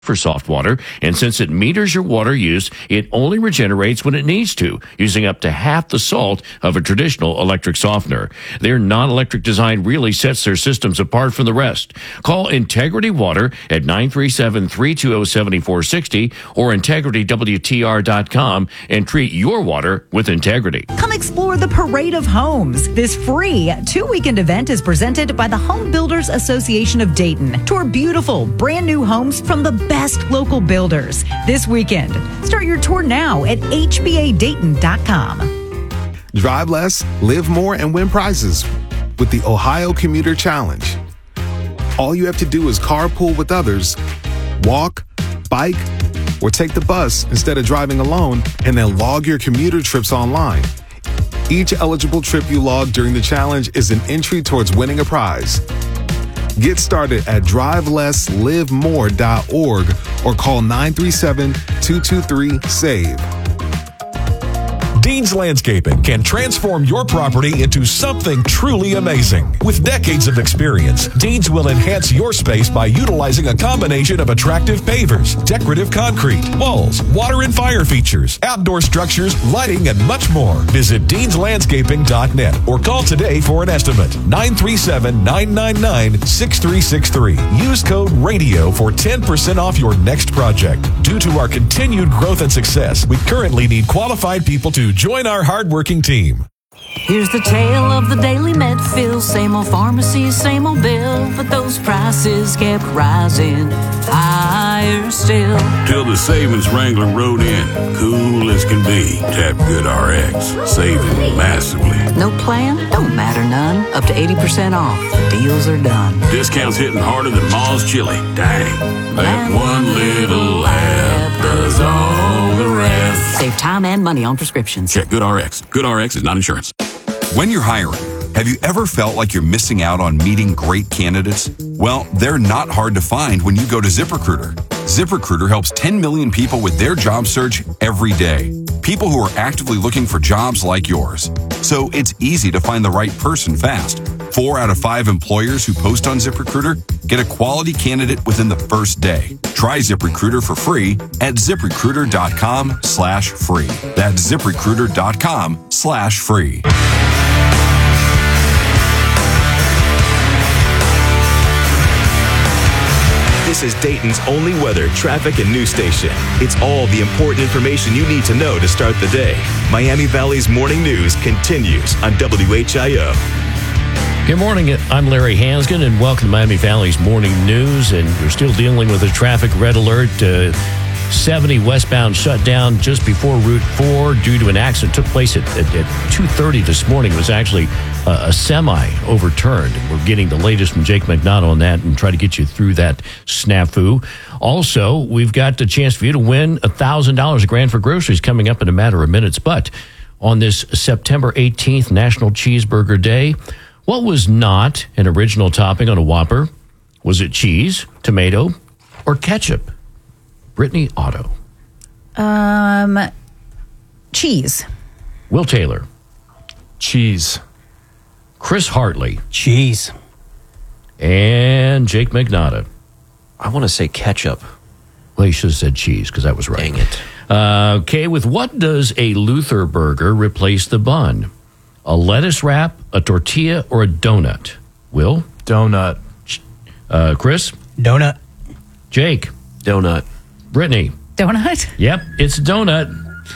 for soft water, and since it meters your water use, it only regenerates when it needs to, using up to half the salt of a traditional electric softener. Their non-electric design really sets their systems apart from the rest. Call Integrity Water at 937-320-7460 or integritywtr.com and treat your water with integrity. Come explore the Parade of Homes. This free 2-weekend event is presented by the Home Builders Association of Dayton. Tour beautiful, brand new homes from the best local builders this weekend. Start your tour now at hbadayton.com. Drive less, live more, and win prizes with the Ohio Commuter Challenge. All you have to do is carpool with others, walk, bike, or take the bus instead of driving alone, and then log your commuter trips online. Each eligible trip you log during the challenge is an entry towards winning a prize. Get started at drivelesslivemore.org or call 937-223-SAVE. Dean's Landscaping can transform your property into something truly amazing. With decades of experience, Dean's will enhance your space by utilizing a combination of attractive pavers, decorative concrete, walls, water and fire features, outdoor structures, lighting, and much more. Visit deanslandscaping.net or call today for an estimate. 937-999-6363. Use code RADIO for 10% off your next project. Due to our continued growth and success, we currently need qualified people to join our hardworking team. Here's the tale of the daily Medfield. Same old pharmacy, same old bill, but those prices kept rising higher still. Till the savings wrangler rode in, cool as can be. Tap GoodRx, saving massively. No plan? Don't matter none. Up to 80% off. The deals are done. Discounts hitting harder than Ma's chili. Dang, that one little app does all the rest. Save time and money on prescriptions. Check GoodRx. GoodRx is not insurance. When you're hiring, have you ever felt like you're missing out on meeting great candidates? Well, they're not hard to find when you go to ZipRecruiter. ZipRecruiter helps 10 million people with their job search every day. People who are actively looking for jobs like yours. So it's easy to find the right person fast. 4 out of 5 employers who post on ZipRecruiter get a quality candidate within the first day. Try ZipRecruiter for free at ZipRecruiter.com/free. That's ZipRecruiter.com/free. This is Dayton's only weather, traffic, and news station. It's all the important information you need to know to start the day. Miami Valley's morning news continues on WHIO. Good morning. I'm Larry Hansgen, and welcome to Miami Valley's morning news. And we're still dealing with a traffic red alert. 70 westbound shut down just before Route 4 due to an accident. Took place at 2:30 this morning. It was actually a semi overturned. We're getting the latest from Jake McNaught on that and try to get you through that snafu. Also, we've got a chance for you to win $1,000, a grand for groceries, coming up in a matter of minutes. But on this September 18th National Cheeseburger Day, what was not an original topping on a Whopper? Was it cheese, tomato, or ketchup? Brittany Otto. Cheese. Will Taylor. Cheese. Chris Hartley. Cheese. And Jake McNaught. I want to say ketchup. Well, you should have said cheese because that was right. Dang it. Okay, with what does a Luther burger replace the bun? A lettuce wrap, a tortilla, or a donut? Will? Donut. Chris? Donut. Jake? Donut. Brittany? Donut? Yep, it's a donut.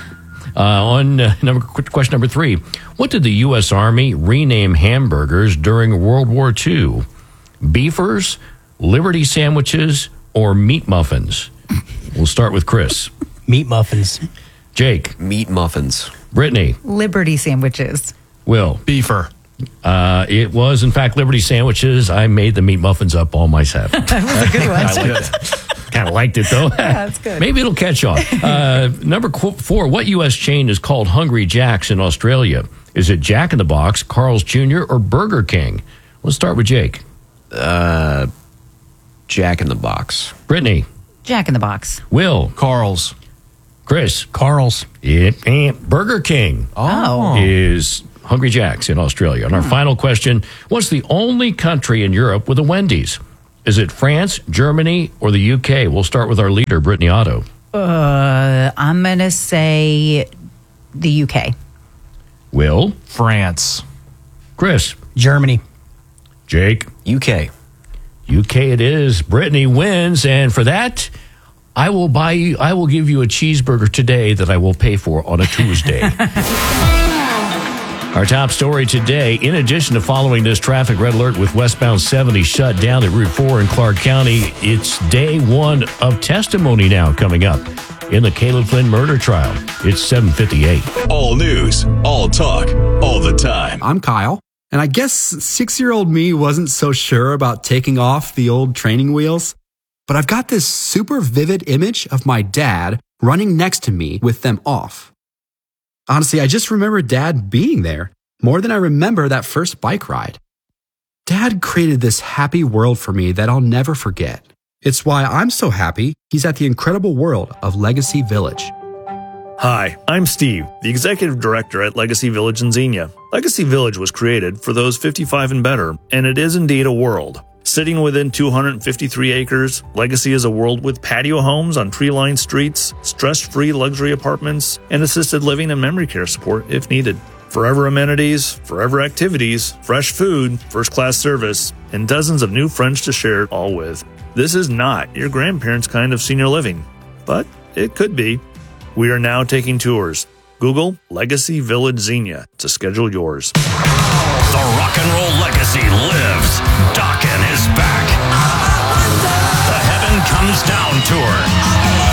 Question number 3. What did the U.S. Army rename hamburgers during World War II? Beefers, Liberty sandwiches, or meat muffins? We'll start with Chris. Meat muffins. Jake. Meat muffins. Brittany. Liberty sandwiches. Will. Beefer. It was, in fact, Liberty sandwiches. I made the meat muffins up all myself. That was a good one. Kind of liked it, though. Yeah, that's good. Maybe it'll catch on. Number 4, what U.S. chain is called Hungry Jack's in Australia? Is it Jack in the Box, Carl's Jr., or Burger King? Let's start with Jake. Jack in the Box. Brittany. Jack in the Box. Will. Carl's. Chris. Carl's. Burger King. Oh. Is Hungry Jack's in Australia. And our final question, what's the only country in Europe with a Wendy's? Is it France, Germany, or the UK? We'll start with our leader, Brittany Otto. I'm going to say the UK. Will? France. Chris? Germany. Jake? UK. UK it is. Brittany wins, and for that, I will give you a cheeseburger today that I will pay for on a Tuesday. Our top story today, in addition to following this traffic red alert with westbound 70 shut down at Route 4 in Clark County, it's day one of testimony now coming up in the Caleb Flynn murder trial. It's 7:58. All news, all talk, all the time. I'm Kyle, and I guess 6-year-old me wasn't so sure about taking off the old training wheels, but I've got this super vivid image of my dad running next to me with them off. Honestly, I just remember Dad being there more than I remember that first bike ride. Dad created this happy world for me that I'll never forget. It's why I'm so happy he's at the incredible world of Legacy Village. Hi, I'm Steve, the Executive Director at Legacy Village in Xenia. Legacy Village was created for those 55 and better, and it is indeed a world. Sitting within 253 acres, Legacy is a world with patio homes on tree-lined streets, stress-free luxury apartments, and assisted living and memory care support if needed. Forever amenities, forever activities, fresh food, first-class service, and dozens of new friends to share it all with. This is not your grandparents' kind of senior living, but it could be. We are now taking tours. Google Legacy Village Xenia to schedule yours. The rock and roll legacy lives. Dokken is back. The Heaven Comes Down tour.